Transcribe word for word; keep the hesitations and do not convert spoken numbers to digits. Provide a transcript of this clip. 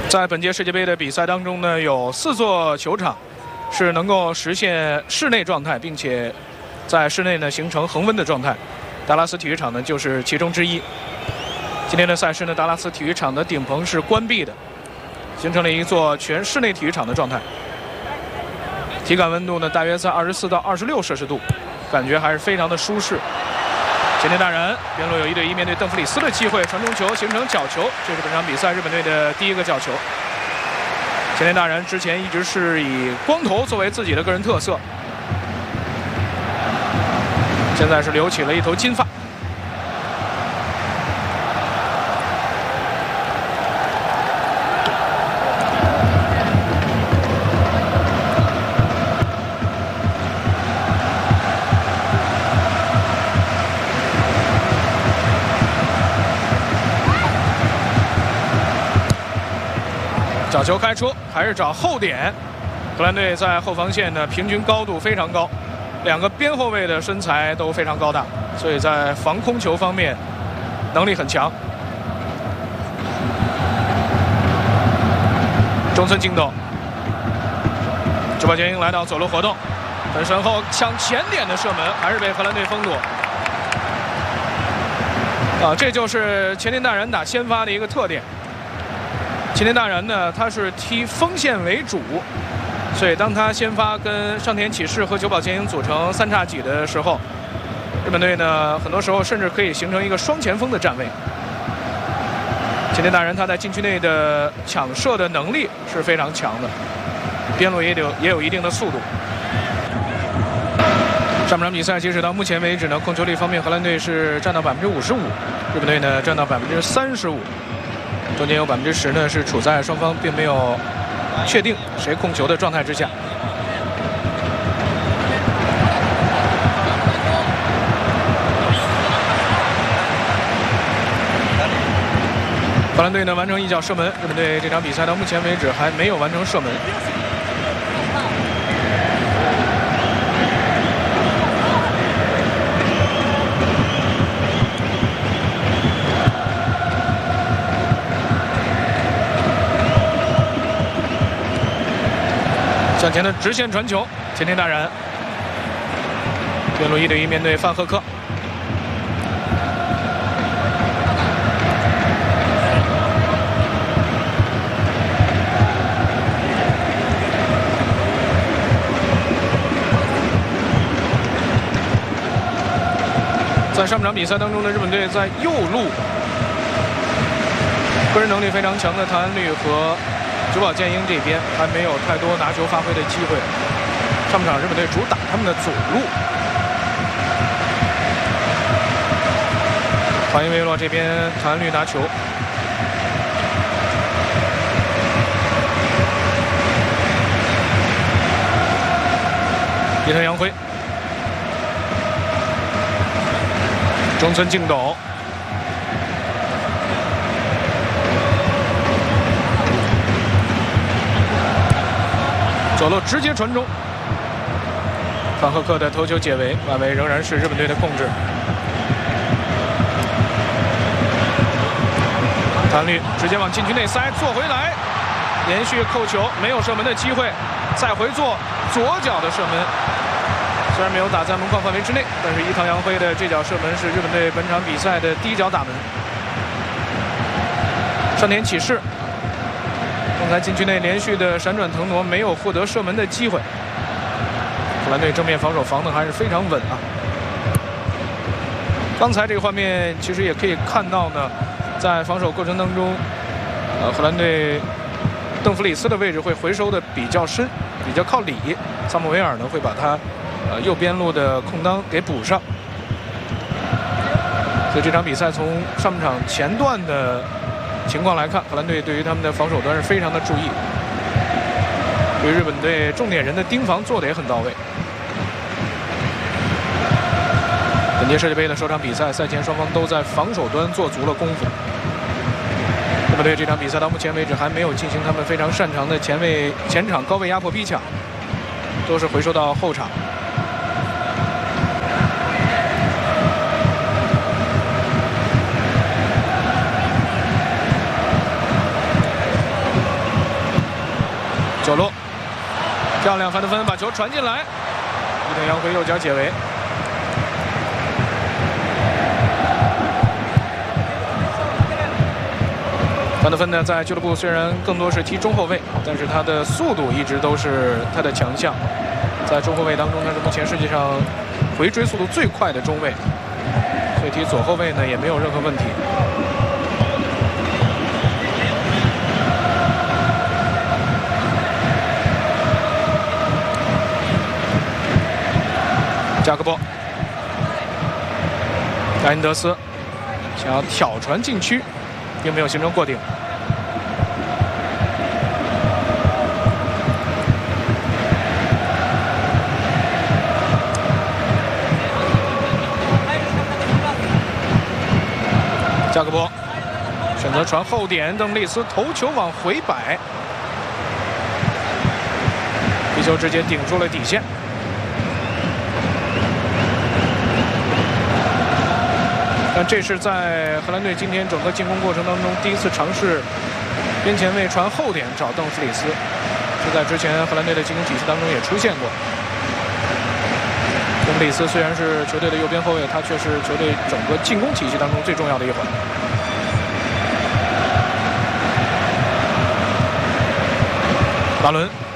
在本届世界杯的比赛当中呢，有四座球场是能够实现室内状态，并且在室内呢形成恒温的状态。达拉斯体育场呢就是其中之一。今天的赛事呢，达拉斯体育场的顶棚是关闭的，形成了一座全室内体育场的状态。体感温度呢大约在二十四到二十六摄氏度，感觉还是非常的舒适。前田大然边路有一对一面对邓弗里斯的机会，传中球形成角球，这是本场比赛日本队的第一个角球。前田大然之前一直是以光头作为自己的个人特色，现在是留起了一头金发。角球开出，还是找后点。荷兰队在后防线的平均高度非常高，两个边后卫的身材都非常高大，所以在防空球方面能力很强。中村敬斗，久保建英来到左路活动，本身后抢前点的射门，还是被荷兰队封堵。啊，这就是前田大然打先发的一个特点。前田大然呢，他是踢锋线为主，所以当他先发跟上田启士和久保建英组成三叉戟的时候，日本队呢很多时候甚至可以形成一个双前锋的站位。前田大然他在禁区内的抢射的能力是非常强的，边路也有也有一定的速度。上半场比赛截止到目前为止呢，控球率方面荷兰队是占到百分之五十五，日本队呢占到百分之三十五。中间有百分之十呢是处在双方并没有确定谁控球的状态之下。荷兰队呢完成一脚射门，日本队这场比赛到目前为止还没有完成射门。向前的直线传球，前田大然边路一对一面对范赫克，在上半场比赛当中呢，日本队在右路个人能力非常强的唐安绿和久保建英这边还没有太多拿球发挥的机会。上半场日本队主打他们的左路，华因维洛这边唐安绿拿球，伊藤洋辉，中村敬斗。左路直接传中，范赫克的头球解围，外围仍然是日本队的控制。谭律直接往禁区内塞，做回来，连续扣球，没有射门的机会，再回做左脚的射门，虽然没有打在门框范围之内，但是伊藤洋辉的这脚射门是日本队本场比赛的第一脚打门。上田启士刚才禁区内连续的闪转腾挪，没有获得射门的机会。荷兰队正面防守防得还是非常稳啊。刚才这个画面其实也可以看到呢，在防守过程当中，呃，荷兰队邓弗里斯的位置会回收的比较深，比较靠里。萨姆维尔呢会把他呃右边路的空当给补上。所以这场比赛从上半场前段的情况来看，荷兰队对于他们的防守端是非常的注意，对日本队重点人的盯防做得也很到位。本届世界杯的首场比赛，赛前双方都在防守端做足了功夫。日本队这场比赛到目前为止还没有进行他们非常擅长的前卫前场高位压迫逼抢，都是回收到后场。 左路，漂亮范德芬把球传进来，伊藤洋辉右脚解围。范德芬呢，在俱乐部虽然更多是踢中后卫，但是他的速度一直都是他的强项。在中后卫当中，他是目前世界上回追速度最快的中卫，所以踢左后卫呢也没有任何问题。加克波，莱因德斯想要挑传禁区，并没有形成过顶。加克波选择传后点，邓布利斯头球往回摆，皮球直接顶出了底线。但这是在荷兰队今天整个进攻过程当中第一次尝试边前卫传后点找邓弗里斯，这在之前荷兰队的进攻体系当中也出现过。邓弗里斯虽然是球队的右边后卫，他却是球队整个进攻体系当中最重要的一环。巴伦